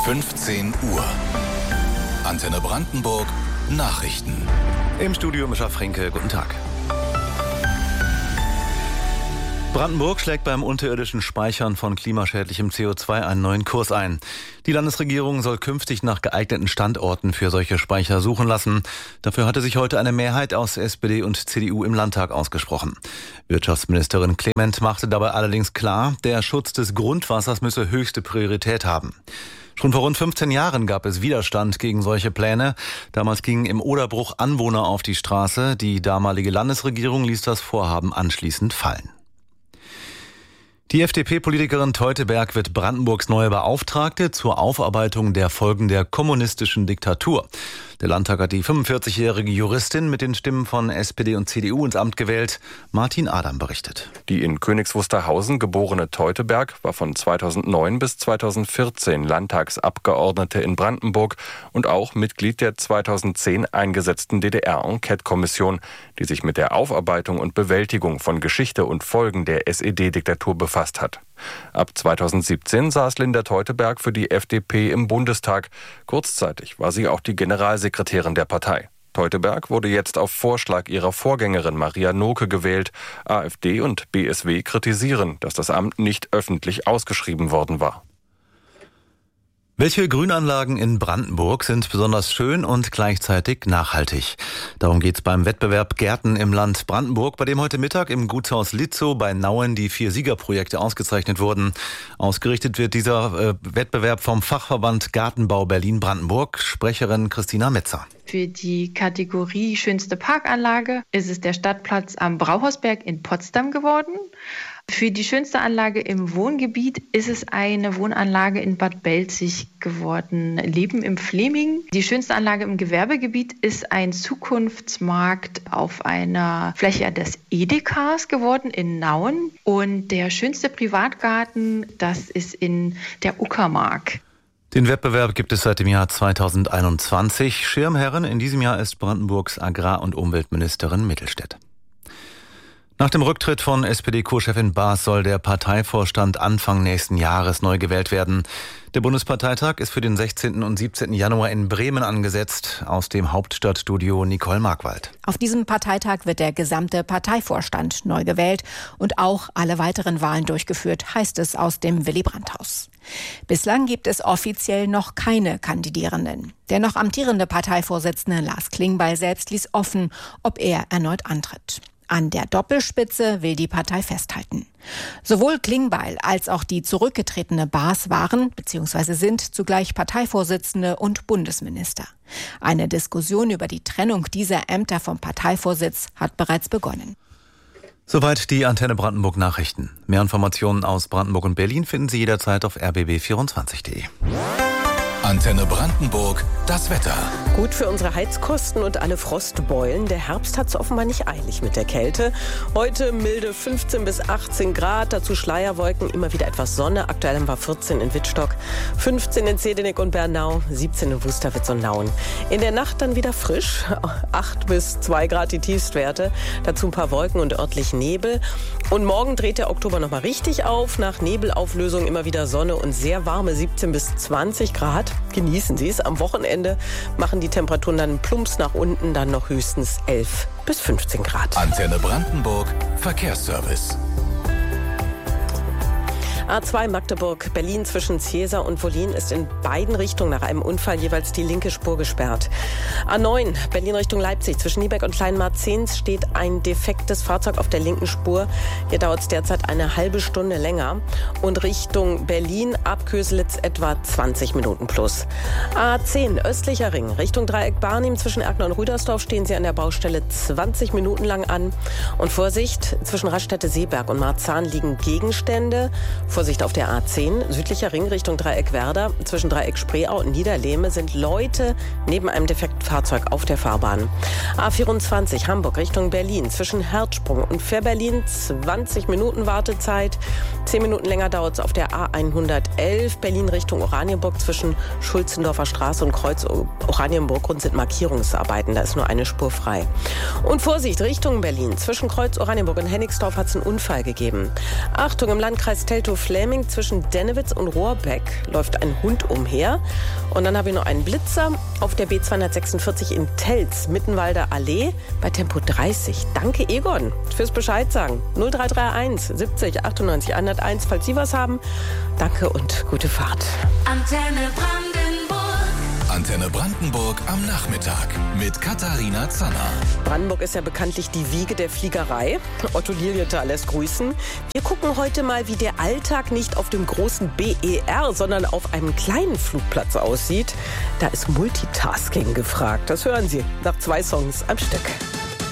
15 Uhr. Antenne Brandenburg Nachrichten. Im Studio Mischa Frenke, guten Tag. Brandenburg schlägt beim unterirdischen Speichern von klimaschädlichem CO2 einen neuen Kurs ein. Die Landesregierung soll künftig nach geeigneten Standorten für solche Speicher suchen lassen. Dafür hatte sich heute eine Mehrheit aus SPD und CDU im Landtag ausgesprochen. Wirtschaftsministerin Clement machte dabei allerdings klar, der Schutz des Grundwassers müsse höchste Priorität haben. Schon vor rund 15 Jahren gab es Widerstand gegen solche Pläne. Damals gingen im Oderbruch Anwohner auf die Straße. Die damalige Landesregierung ließ das Vorhaben anschließend fallen. Die FDP-Politikerin Teuteberg wird Brandenburgs neue Beauftragte zur Aufarbeitung der Folgen der kommunistischen Diktatur. Der Landtag hat die 45-jährige Juristin mit den Stimmen von SPD und CDU ins Amt gewählt. Martin Adam berichtet. Die in Königs Wusterhausen geborene Teuteberg war von 2009 bis 2014 Landtagsabgeordnete in Brandenburg und auch Mitglied der 2010 eingesetzten DDR-Enquete-Kommission, die sich mit der Aufarbeitung und Bewältigung von Geschichte und Folgen der SED-Diktatur befasst hat. Ab 2017 saß Linda Teuteberg für die FDP im Bundestag. Kurzzeitig war sie auch die Generalsekretärin der Partei. Teuteberg wurde jetzt auf Vorschlag ihrer Vorgängerin Maria Noke gewählt. AfD und BSW kritisieren, dass das Amt nicht öffentlich ausgeschrieben worden war. Welche Grünanlagen in Brandenburg sind besonders schön und gleichzeitig nachhaltig? Darum geht's beim Wettbewerb Gärten im Land Brandenburg, bei dem heute Mittag im Gutshaus Litzow bei Nauen die 4 Siegerprojekte ausgezeichnet wurden. Ausgerichtet wird dieser Wettbewerb vom Fachverband Gartenbau Berlin-Brandenburg. Sprecherin Christina Metzer. Für die Kategorie Schönste Parkanlage ist es der Stadtplatz am Brauhausberg in Potsdam geworden. Für die schönste Anlage im Wohngebiet ist es eine Wohnanlage in Bad Belzig geworden, Leben im Fleming. Die schönste Anlage im Gewerbegebiet ist ein Zukunftsmarkt auf einer Fläche des Edekas geworden in Nauen. Und der schönste Privatgarten, das ist in der Uckermark. Den Wettbewerb gibt es seit dem Jahr 2021. Schirmherrin in diesem Jahr ist Brandenburgs Agrar- und Umweltministerin Mittelstädt. Nach dem Rücktritt von SPD-Co-Chefin Baas soll der Parteivorstand Anfang nächsten Jahres neu gewählt werden. Der Bundesparteitag ist für den 16. und 17. Januar in Bremen angesetzt. Aus dem Hauptstadtstudio Nicole Markwald. Auf diesem Parteitag wird der gesamte Parteivorstand neu gewählt und auch alle weiteren Wahlen durchgeführt, heißt es aus dem Willy-Brandt-Haus. Bislang gibt es offiziell noch keine Kandidierenden. Der noch amtierende Parteivorsitzende Lars Klingbeil selbst ließ offen, ob er erneut antritt. An der Doppelspitze will die Partei festhalten. Sowohl Klingbeil als auch die zurückgetretene Baas waren bzw. sind zugleich Parteivorsitzende und Bundesminister. Eine Diskussion über die Trennung dieser Ämter vom Parteivorsitz hat bereits begonnen. Soweit die Antenne Brandenburg Nachrichten. Mehr Informationen aus Brandenburg und Berlin finden Sie jederzeit auf rbb24.de. Antenne Brandenburg, das Wetter. Gut für unsere Heizkosten und alle Frostbeulen. Der Herbst hat es offenbar nicht eilig mit der Kälte. Heute milde 15 bis 18 Grad, dazu Schleierwolken, immer wieder etwas Sonne. Aktuell haben wir 14 in Wittstock, 15 in Zedenik und Bernau, 17 in Wusterwitz und Nauen. In der Nacht dann wieder frisch, 8 bis 2 Grad die Tiefstwerte. Dazu ein paar Wolken und örtlich Nebel. Und morgen dreht der Oktober nochmal richtig auf. Nach Nebelauflösung immer wieder Sonne und sehr warme 17 bis 20 Grad. Genießen Sie es. Am Wochenende machen die Temperaturen dann plumps nach unten, dann noch höchstens 11 bis 15 Grad. Antenne Brandenburg, Verkehrsservice. A2 Magdeburg-Berlin zwischen Ziesa und Wollin ist in beiden Richtungen nach einem Unfall jeweils die linke Spur gesperrt. A9 Berlin Richtung Leipzig zwischen Niebeck und Kleinmarzens steht ein defektes Fahrzeug auf der linken Spur. Hier dauert es derzeit eine halbe Stunde länger. Und Richtung Berlin ab Köselitz etwa 20 Minuten plus. A10 östlicher Ring Richtung Dreieck Barnim zwischen Erkner und Rüdersdorf stehen Sie an der Baustelle 20 Minuten lang an. Und Vorsicht, zwischen Raststätte-Seeberg und Marzahn liegen Gegenstände. Vorsicht auf der A10, südlicher Ring Richtung Dreieck Werder. Zwischen Dreieck Spreeau und Niederlehme sind Leute neben einem defekten Fahrzeug auf der Fahrbahn. A24 Hamburg Richtung Berlin. Berlin zwischen Hertzsprung und Fährberlin 20 Minuten Wartezeit. 10 Minuten länger dauert es auf der A111 Berlin Richtung Oranienburg zwischen Schulzendorfer Straße und Kreuz Oranienburg sind Markierungsarbeiten. Da ist nur eine Spur frei. Und Vorsicht, Richtung Berlin. Zwischen Kreuz Oranienburg und Hennigsdorf hat es einen Unfall gegeben. Achtung, im Landkreis Teltow-Fläming zwischen Dennewitz und Rohrbeck läuft ein Hund umher. Und dann habe ich noch einen Blitzer auf der B246 in Telz, Mittenwalder Allee bei Tempo 30. Danke, Egon, fürs Bescheid sagen. 0331 70 98 101, falls Sie was haben. Danke und gute Fahrt. Antenne Brandenburg. Antenne Brandenburg am Nachmittag mit Katharina Zanner. Brandenburg ist ja bekanntlich die Wiege der Fliegerei. Otto Lilienthal lässt grüßen. Wir gucken heute mal, wie der Alltag nicht auf dem großen BER, sondern auf einem kleinen Flugplatz aussieht. Da ist Multitasking gefragt. Das hören Sie nach 2 Songs am Stück.